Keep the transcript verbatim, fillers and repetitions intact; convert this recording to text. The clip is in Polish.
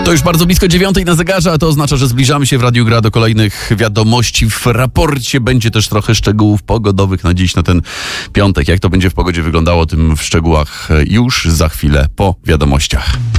To już bardzo blisko dziewiątej na zegarze, a to oznacza, że zbliżamy się w Radiu Gra do kolejnych wiadomości. W raporcie będzie też trochę szczegółów pogodowych na dziś, na ten piątek. Jak to będzie w pogodzie wyglądało, tym w szczegółach już za chwilę po wiadomościach.